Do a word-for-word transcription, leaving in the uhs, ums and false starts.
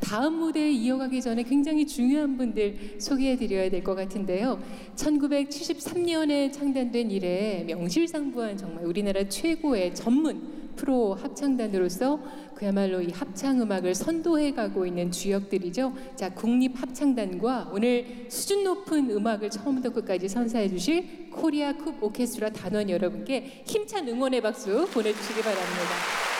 다음 무대에 이어가기 전에 굉장히 중요한 분들 소개해드려야 될 것 같은데요. 천구백칠십삼 년에 창단된 이래 명실상부한 정말 우리나라 최고의 전문 프로 합창단으로서 그야말로 이 합창음악을 선도해가고 있는 주역들이죠. 자, 국립합창단과 오늘 수준 높은 음악을 처음부터 끝까지 선사해 주실 코리아 쿱 오케스트라 단원 여러분께 힘찬 응원의 박수 보내주시기 바랍니다.